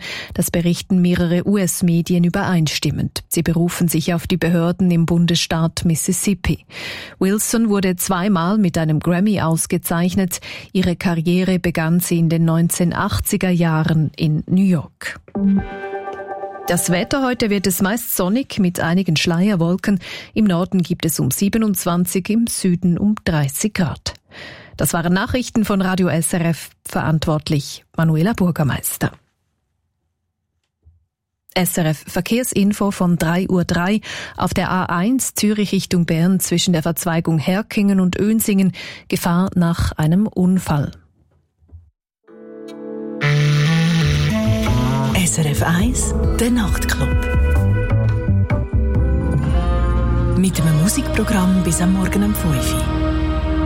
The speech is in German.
Das berichten mehrere US-Medien übereinstimmend. Sie berufen sich auf die Behörden im Bundesstaat Mississippi. Wilson wurde zweimal mit einem Grammy ausgezeichnet. Ihre Karriere begann sie in den 1980er Jahren in New York. Das Wetter: heute wird es meist sonnig mit einigen Schleierwolken. Im Norden gibt es um 27, im Süden um 30 Grad. Das waren Nachrichten von Radio SRF, verantwortlich Manuela Bürgermeister. SRF Verkehrsinfo von 3:03 Uhr. Auf der A1 Zürich Richtung Bern zwischen der Verzweigung Herkingen und Önsingen Gefahr nach einem Unfall. SRF 1, der Nachtclub. Mit einem Musikprogramm bis am Morgen um 5 Uhr.